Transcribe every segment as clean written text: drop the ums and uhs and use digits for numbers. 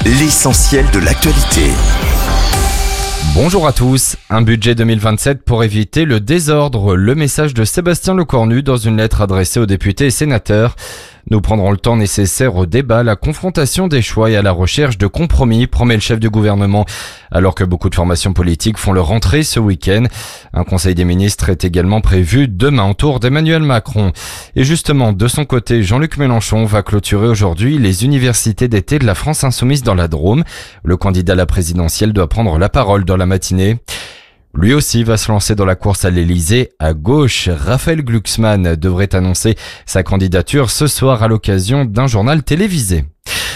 l'essentiel de l'actualité. Bonjour à tous. Un budget 2027 pour éviter le désordre. Le message de Sébastien Lecornu dans une lettre adressée aux députés et sénateurs. Nous prendrons le temps nécessaire au débat, à la confrontation des choix et à la recherche de compromis, promet le chef du gouvernement. Alors que beaucoup de formations politiques font leur rentrée ce week-end. Un conseil des ministres est également prévu demain autour d'Emmanuel Macron. Et justement, de son côté, Jean-Luc Mélenchon va clôturer aujourd'hui les universités d'été de la France insoumise dans la Drôme. Le candidat à la présidentielle doit prendre la parole dans la matinée. Lui aussi va se lancer dans la course à l'Elysée. À gauche, Raphaël Glucksmann devrait annoncer sa candidature ce soir à l'occasion d'un journal télévisé.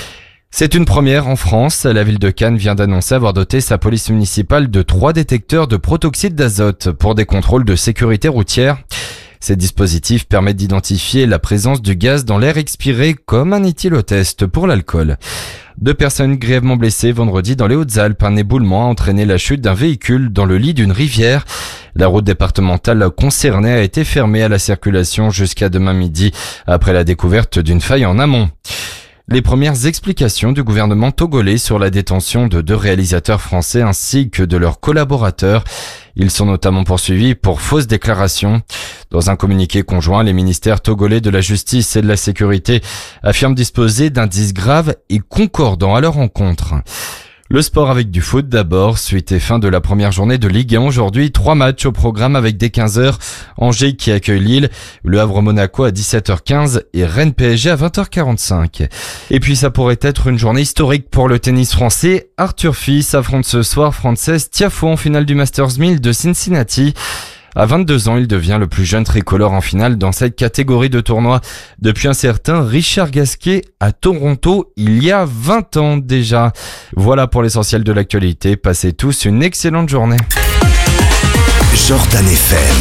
C'est une première en France. La ville de Cannes vient d'annoncer avoir doté sa police municipale de 3 détecteurs de protoxyde d'azote pour des contrôles de sécurité routière. Ces dispositifs permettent d'identifier la présence du gaz dans l'air expiré comme un éthylotest pour l'alcool. 2 personnes grièvement blessées vendredi dans les Hautes-Alpes. Un éboulement a entraîné la chute d'un véhicule dans le lit d'une rivière. La route départementale concernée a été fermée à la circulation jusqu'à demain midi après la découverte d'une faille en amont. Les premières explications du gouvernement togolais sur la détention de 2 réalisateurs français ainsi que de leurs collaborateurs. Ils sont notamment poursuivis pour fausses déclarations. Dans un communiqué conjoint, les ministères togolais de la Justice et de la Sécurité affirment disposer d'indices graves et concordants à leur encontre. Le sport avec du foot d'abord, suite et fin de la première journée de Ligue 1 aujourd'hui, 3 matchs au programme avec dès 15h, Angers qui accueille Lille, Le Havre-Monaco à 17h15 et Rennes-PSG à 20h45. Et puis ça pourrait être une journée historique pour le tennis français. Arthur Fils affronte ce soir Frances Tiafoe en finale du Masters 1000 de Cincinnati. À 22 ans, il devient le plus jeune tricolore en finale dans cette catégorie de tournoi depuis un certain Richard Gasquet à Toronto il y a 20 ans déjà. Voilà pour l'essentiel de l'actualité. Passez tous une excellente journée. Jordan FM.